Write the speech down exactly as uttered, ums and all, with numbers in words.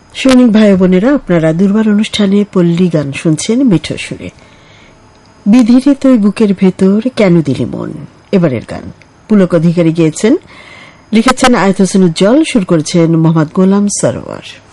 সৈনিক ভাই বোনেরা, আপনারা দুর্বার অনুষ্ঠানে পল্লী গান শুনছেন মিঠো সুরে। বিধিরে তুই বুকের ভেতর কেন দিলি মন, এবারের গান পুলক অধিকারী গেয়েছেন, লিখেছেন আয়ত হোসেন উজ্জ্বল, সুর করেছেন মোহাম্মদ গোলাম সরোয়ার।